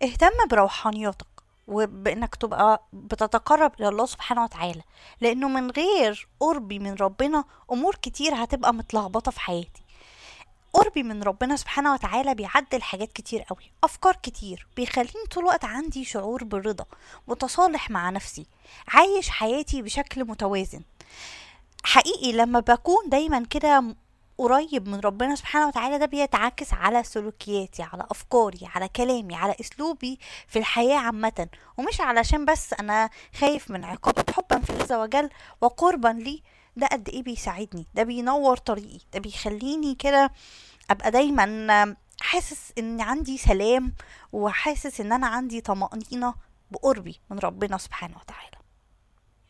اهتم بروحانياتك وبانك تبقى بتتقرب الى الله سبحانه وتعالى، لانه من غير قربي من ربنا امور كتير هتبقى متلخبطة في حياتي. قربي من ربنا سبحانه وتعالى بيعدل حاجات كتير قوي، افكار كتير، بيخليني طول الوقت عندي شعور بالرضا، متصالح مع نفسي، عايش حياتي بشكل متوازن. حقيقي لما بكون دايما كده قريب من ربنا سبحانه وتعالى، ده بيتعكس على سلوكياتي، على افكاري، على كلامي، على اسلوبي في الحياة عامة. ومش علشان بس انا خايف من عقابه، حبا في الله عز وجل وقربا لي. ده قد ايه بيساعدني، ده بينور طريقي، ده بيخليني كده ابقى دايما حاسس ان عندي سلام، وحاسس ان انا عندي طمأنينة بقربي من ربنا سبحانه وتعالى.